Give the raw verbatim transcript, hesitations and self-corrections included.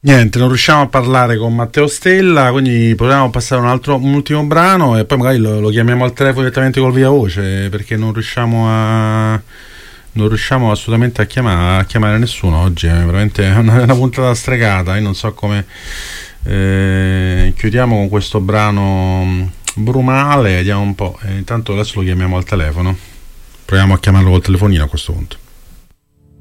Niente, non riusciamo a parlare con Matteo Stella, quindi proviamo a passare un altro, un ultimo brano e poi magari lo, lo chiamiamo al telefono direttamente col via voce, perché non riusciamo a non riusciamo assolutamente a chiamare, a chiamare nessuno oggi. È veramente una, una puntata stregata. Io non so come. Eh, chiudiamo con questo brano Brumale, vediamo un po'. E intanto adesso lo chiamiamo al telefono, proviamo a chiamarlo col telefonino a questo punto.